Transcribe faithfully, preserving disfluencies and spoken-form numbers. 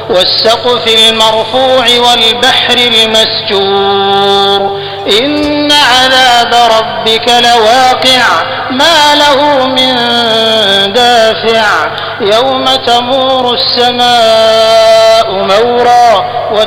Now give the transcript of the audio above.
والسقف المرفوع والبحر المسجور إن عذاب ربك لواقع ما له من دافع يوم تمور السماء مورا